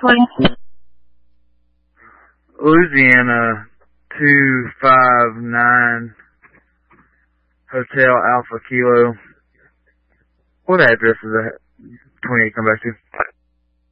please? Louisiana 259 Hotel Alpha Kilo. What address is that? 28 come back to?